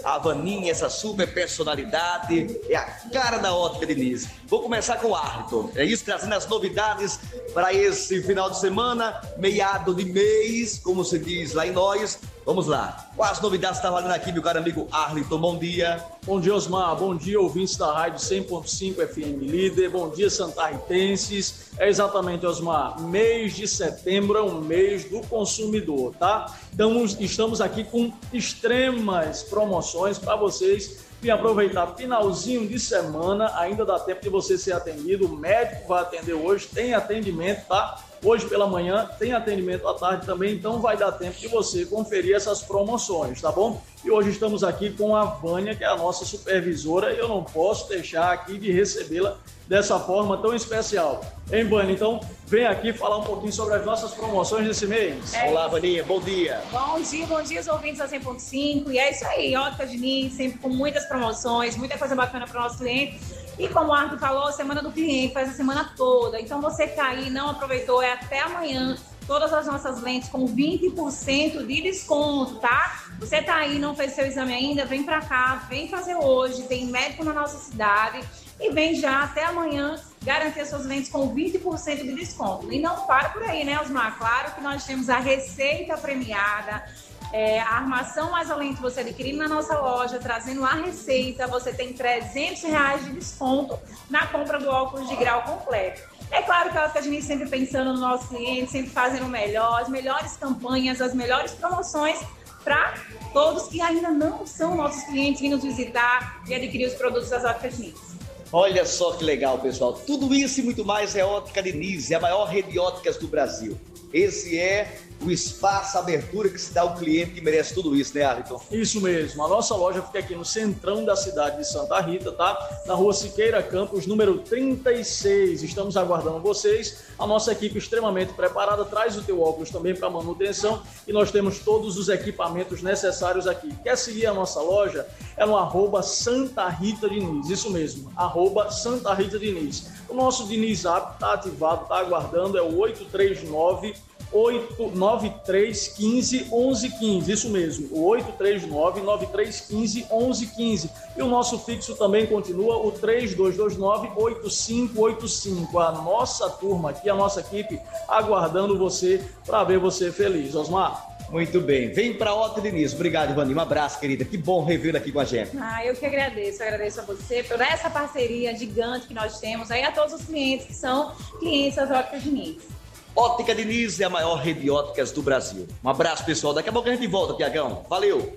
A Vaninha, essa super personalidade, é a cara da Ótica Diniz. Vou começar com o Arthur. É isso, trazendo as novidades para esse final de semana, meado de mês, como se diz lá em nós. Vamos lá. Quais novidades está valendo aqui, meu caro amigo Arlington? Bom dia. Bom dia, Osmar. Bom dia, ouvintes da Rádio 100.5 FM Líder. Bom dia, santarritenses. É exatamente, Osmar, mês de setembro é um mês do consumidor, tá? Então, estamos aqui com extremas promoções para vocês. Vim aproveitar finalzinho de semana, ainda dá tempo de você ser atendido. O médico vai atender hoje, tem atendimento, tá? Hoje pela manhã tem atendimento à tarde também, então vai dar tempo de você conferir essas promoções, tá bom? E hoje estamos aqui com a Vânia, que é a nossa supervisora, e eu não posso deixar aqui de recebê-la dessa forma tão especial. Hein, Vânia? Então, vem aqui falar um pouquinho sobre as nossas promoções desse mês. Olá, Vaninha, bom dia. Bom dia, os ouvintes da 100.5. E é isso aí, Ótica Diniz, sempre com muitas promoções, muita coisa bacana para o nosso cliente. E como o Arthur falou, a semana do cliente faz a semana toda. Então, você que tá aí, não aproveitou, é até amanhã. Todas as nossas lentes com 20% de desconto, tá? Você tá aí, não fez seu exame ainda, vem pra cá, vem fazer hoje. Tem médico na nossa cidade. E vem já até amanhã garantir as suas lentes com 20% de desconto. E não para por aí, né, Osmar? Claro que nós temos a receita premiada, a armação mais a lente você adquirindo na nossa loja, trazendo a receita, você tem R$300 de desconto na compra do óculos de grau completo. É claro que a Ótica Diniz sempre pensando no nosso cliente, sempre fazendo o melhor, as melhores campanhas, as melhores promoções para todos que ainda não são nossos clientes, vir nos visitar e adquirir os produtos das Óticas Diniz. Olha só que legal, pessoal. Tudo isso e muito mais é Ótica Diniz, é a maior rede de óticas do Brasil. Esse é o espaço, a abertura que se dá ao cliente que merece tudo isso, né, Arlington? Isso mesmo. A nossa loja fica aqui no centrão da cidade de Santa Rita, tá? Na rua Siqueira Campos, número 36. Estamos aguardando vocês. A nossa equipe extremamente preparada traz o teu óculos também para manutenção e nós temos todos os equipamentos necessários aqui. Quer seguir a nossa loja? É no @Santa Rita Diniz. Isso mesmo, @Santa Rita Diniz. O nosso Diniz App está ativado, está aguardando, é o 839-9315-1115, isso mesmo, o 839-9315-1115. E o nosso fixo também continua, o 3229-8585. A nossa turma aqui, a nossa equipe, aguardando você para ver você feliz. Osmar? Muito bem. Vem para a Ótica Diniz. Obrigado, Ivani. Um abraço, querida. Que bom revê-la aqui com a gente. Eu que agradeço. Agradeço a você por essa parceria gigante que nós temos aí a todos os clientes que são clientes das Óticas Diniz. Ótica Diniz é a maior rede de óticas do Brasil. Um abraço, pessoal. Daqui a pouco a gente volta, Tiagão. Valeu!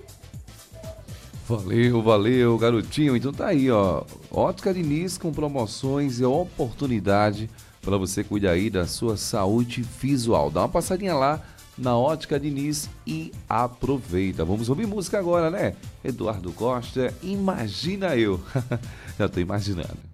Valeu, garotinho. Então tá aí, ó. Ótica Diniz com promoções e oportunidade para você cuidar aí da sua saúde visual. Dá uma passadinha lá na Ótica Diniz e aproveita. Vamos ouvir música agora, né? Eduardo Costa, Imagina Eu. Já tô imaginando.